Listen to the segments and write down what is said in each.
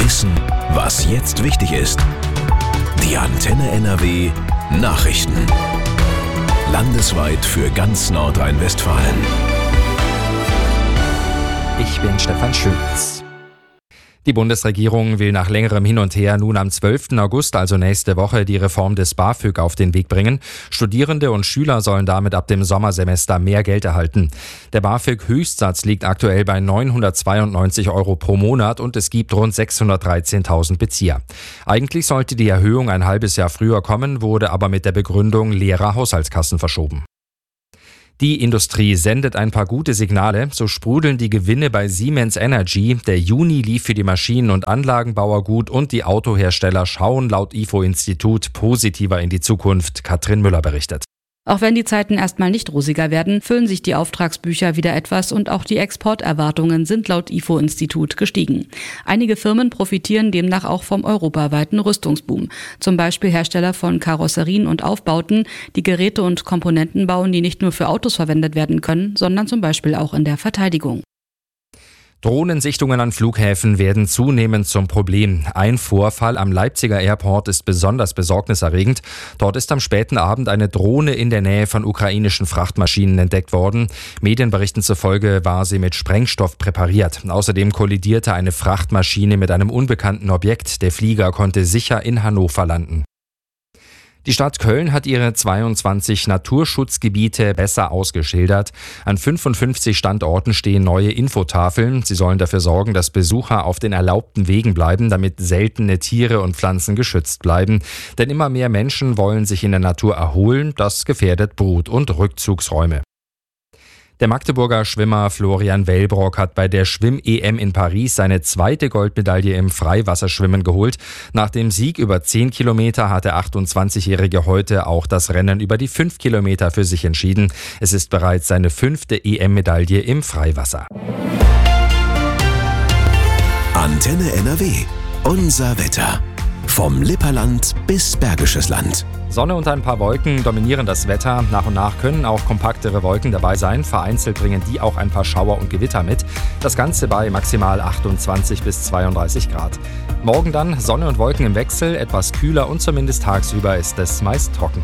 Wissen, was jetzt wichtig ist. Die Antenne NRW Nachrichten. Landesweit für ganz Nordrhein-Westfalen. Ich bin Stefan Schütz. Die Bundesregierung will nach längerem Hin und Her nun am 12. August, also nächste Woche, die Reform des BAföG auf den Weg bringen. Studierende und Schüler sollen damit ab dem Sommersemester mehr Geld erhalten. Der BAföG-Höchstsatz liegt aktuell bei 992 € pro Monat und es gibt rund 613.000 Bezieher. Eigentlich sollte die Erhöhung ein halbes Jahr früher kommen, wurde aber mit der Begründung leerer Haushaltskassen verschoben. Die Industrie sendet ein paar gute Signale, so sprudeln die Gewinne bei Siemens Energy. Der Juni lief für die Maschinen- und Anlagenbauer gut und die Autohersteller schauen laut IFO-Institut positiver in die Zukunft. Katrin Müller berichtet. Auch wenn die Zeiten erstmal nicht rosiger werden, füllen sich die Auftragsbücher wieder etwas und auch die Exporterwartungen sind laut IFO-Institut gestiegen. Einige Firmen profitieren demnach auch vom europaweiten Rüstungsboom. Zum Beispiel Hersteller von Karosserien und Aufbauten, die Geräte und Komponenten bauen, die nicht nur für Autos verwendet werden können, sondern zum Beispiel auch in der Verteidigung. Drohnensichtungen an Flughäfen werden zunehmend zum Problem. Ein Vorfall am Leipziger Airport ist besonders besorgniserregend. Dort ist am späten Abend eine Drohne in der Nähe von ukrainischen Frachtmaschinen entdeckt worden. Medienberichten zufolge war sie mit Sprengstoff präpariert. Außerdem kollidierte eine Frachtmaschine mit einem unbekannten Objekt. Der Flieger konnte sicher in Hannover landen. Die Stadt Köln hat ihre 22 Naturschutzgebiete besser ausgeschildert. An 55 Standorten stehen neue Infotafeln. Sie sollen dafür sorgen, dass Besucher auf den erlaubten Wegen bleiben, damit seltene Tiere und Pflanzen geschützt bleiben. Denn immer mehr Menschen wollen sich in der Natur erholen. Das gefährdet Brut- und Rückzugsräume. Der Magdeburger Schwimmer Florian Wellbrock hat bei der Schwimm-EM in Paris seine zweite Goldmedaille im Freiwasserschwimmen geholt. Nach dem Sieg über 10 Kilometer hat der 28-Jährige heute auch das Rennen über die 5 Kilometer für sich entschieden. Es ist bereits seine 5. EM-Medaille im Freiwasser. Antenne NRW. Unser Wetter. Vom Lipperland bis Bergisches Land. Sonne und ein paar Wolken dominieren das Wetter. Nach und nach können auch kompaktere Wolken dabei sein. Vereinzelt bringen die auch ein paar Schauer und Gewitter mit. Das Ganze bei maximal 28 bis 32 Grad. Morgen dann Sonne und Wolken im Wechsel, etwas kühler und zumindest tagsüber ist es meist trocken.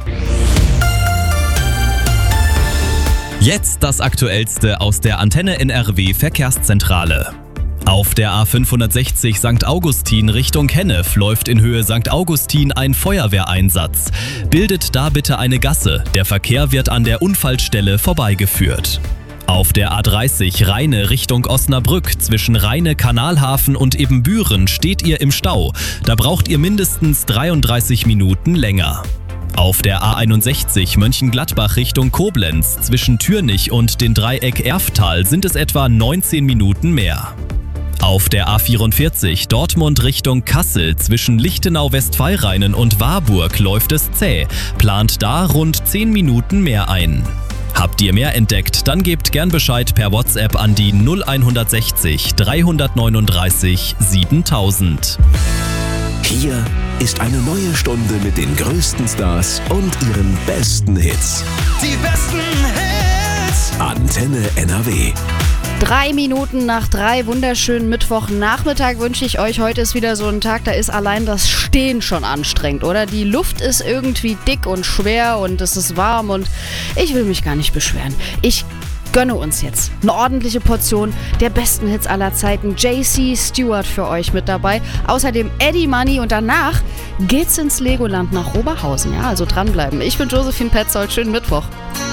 Jetzt das Aktuellste aus der Antenne NRW Verkehrszentrale. Auf der A560 St. Augustin Richtung Hennef läuft in Höhe St. Augustin ein Feuerwehreinsatz. Bildet da bitte eine Gasse. Der Verkehr wird an der Unfallstelle vorbeigeführt. Auf der A30 Rheine Richtung Osnabrück zwischen Rheine Kanalhafen und Ebenbüren steht ihr im Stau. Da braucht ihr mindestens 33 Minuten länger. Auf der A61 Mönchengladbach Richtung Koblenz zwischen Türnich und den Dreieck Erftal sind es etwa 19 Minuten mehr. Auf der A44 Dortmund Richtung Kassel zwischen Lichtenau-Westfalrainen und Warburg läuft es zäh. Plant da rund 10 Minuten mehr ein. Habt ihr mehr entdeckt, dann gebt gern Bescheid per WhatsApp an die 0160 339 7000. Hier ist eine neue Stunde mit den größten Stars und ihren besten Hits. Die besten Hits! Antenne NRW. 3 Minuten nach 3, wunderschönen Mittwochnachmittag wünsche ich euch. Heute ist wieder so ein Tag, da ist allein das Stehen schon anstrengend, oder? Die Luft ist irgendwie dick und schwer und es ist warm und ich will mich gar nicht beschweren. Ich gönne uns jetzt eine ordentliche Portion der besten Hits aller Zeiten. JC Stewart für euch mit dabei. Außerdem Eddie Money und danach geht's ins Legoland nach Oberhausen. Ja, also dranbleiben. Ich bin Josephine Petzold. Schönen Mittwoch.